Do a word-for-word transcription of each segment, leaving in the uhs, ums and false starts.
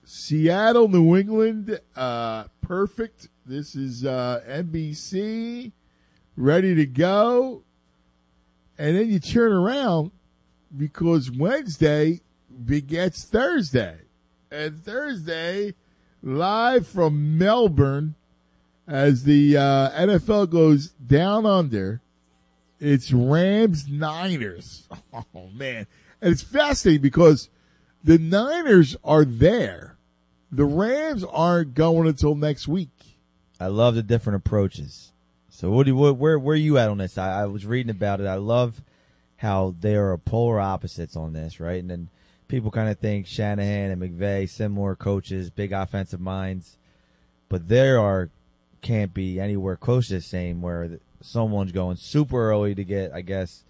Seattle, New England, uh, perfect. This is uh, N B C, ready to go. And then you turn around because Wednesday begets Thursday. And Thursday, live from Melbourne, as the uh, N F L goes down under, it's Rams-Niners. Oh, man. And it's fascinating because the Niners are there. The Rams aren't going until next week. I love the different approaches. So what do you, what, where where are you at on this? I, I was reading about it. I love how they are polar opposites on this, right? And then people kind of think Shanahan and McVay, similar coaches, big offensive minds, but there are can't be anywhere close to the same where someone's going super early to get, I guess,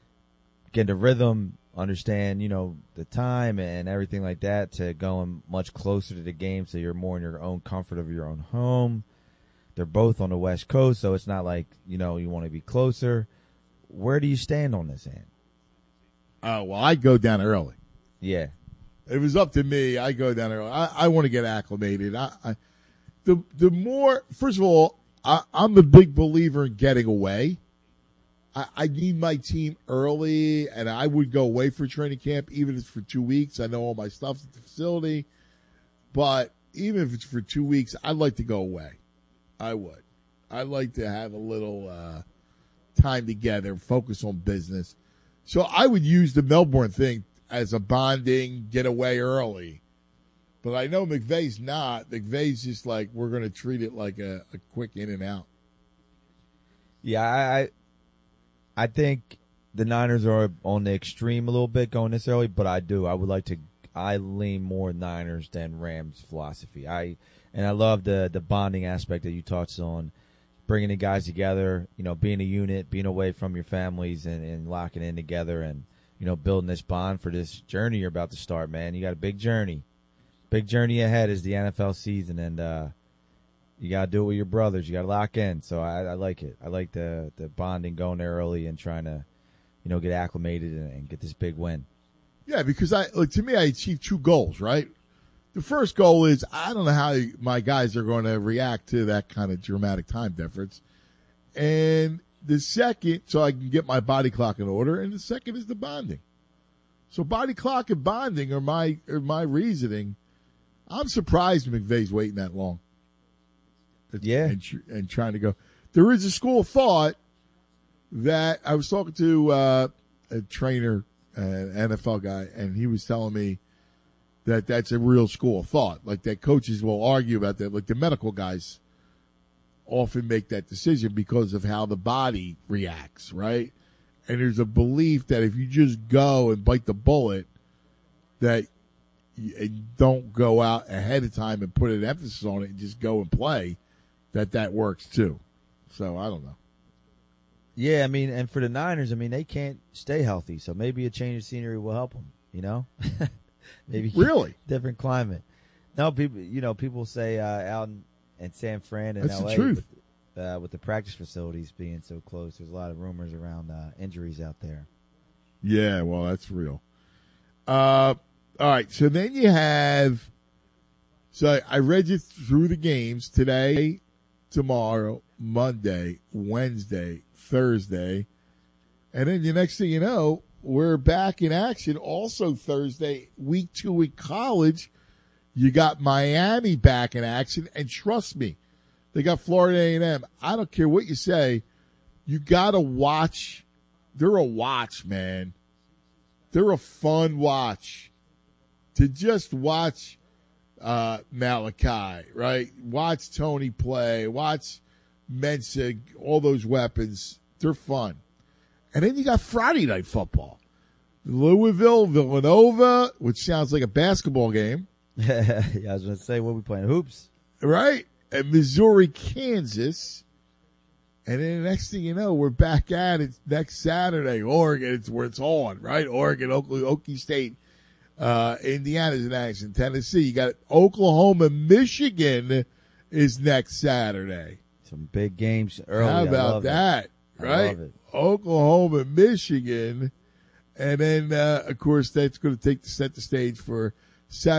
get the rhythm, understand, you know, the time and everything like that, to going much closer to the game so you're more in your own comfort of your own home. They're both on the West Coast, so it's not like, you know, you want to be closer. Where do you stand on this, Ant? Oh, well, I go down early. Yeah. If it was up to me, I go down early. I, I want to get acclimated. I, I the the more, first of all, I, I'm a big believer in getting away. I, I need my team early, and I would go away for training camp, even if it's for two weeks. I know all my stuff's at the facility, but even if it's for two weeks, I'd like to go away. I would. I'd like to have a little uh, time together, focus on business. So I would use the Melbourne thing as a bonding, get away early. But I know McVay's not. McVay's just like, we're going to treat it like a, a quick in and out. Yeah, I I think the Niners are on the extreme a little bit going this early, but I do. I would like to – I lean more Niners than Rams philosophy. I And I love the, the bonding aspect that you touched on, bringing the guys together, you know, being a unit, being away from your families and, and locking in together and, you know, building this bond for this journey you're about to start, man. You got a big journey. Big journey ahead is the N F L season, and uh, you got to do it with your brothers. You got to lock in. So I, I like it. I like the, the bonding, going there early and trying to, you know, get acclimated and, and get this big win. Yeah, because I like, to me, I achieved two goals, right? The first goal is I don't know how my guys are going to react to that kind of dramatic time difference. And the second, so I can get my body clock in order. And the second is the bonding. So body clock and bonding are my are my reasoning. I'm surprised McVay's waiting that long. Yeah. And, and trying to go. There is a school of thought that I was talking to uh, a trainer, an N F L guy, and he was telling me that that's a real school of thought. Like that coaches will argue about that. Like the medical guys often make that decision because of how the body reacts, right? And there's a belief that if you just go and bite the bullet, that you don't go out ahead of time and put an emphasis on it and just go and play, that that works too. So I don't know. Yeah, I mean, and for the Niners, I mean, they can't stay healthy, so maybe a change of scenery will help them, you know? Maybe really different climate. No, people, you know, people say uh, out in, in San Fran and That's L A the truth. With, uh, with the practice facilities being so close, there's a lot of rumors around uh, injuries out there. Yeah, well, that's real. Uh, all right, so then you have. So I read you through the games today, tomorrow, Monday, Wednesday, Thursday, and then the next thing you know, we're back in action. Also Thursday, week two in college, you got Miami back in action. And trust me, they got Florida A and M. I don't care what you say. You got to watch. They're a watch, man. They're a fun watch. To just watch uh, Malachi, right? Watch Tony play. Watch Mensah, all those weapons. They're fun. And then you got Friday Night Football. Louisville, Villanova, which sounds like a basketball game. Yeah, I was going to say, what are we playing? Hoops? Right? And Missouri, Kansas. And then the next thing you know, we're back at it next Saturday. Oregon, it's where it's on, right? Oregon, Oklahoma, Okie State, uh, Indiana's in action. Tennessee, you got Oklahoma, Michigan is next Saturday. Some big games early. How about that? It. Right? Oklahoma, Michigan. And then, uh, of course, that's going to take the set the stage for Saturday.